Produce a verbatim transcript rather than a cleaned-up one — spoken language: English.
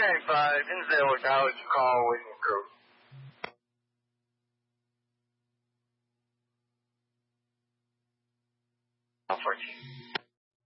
ninety-five, Denzel with the Howard Call Waiting Crew. Unfortunately.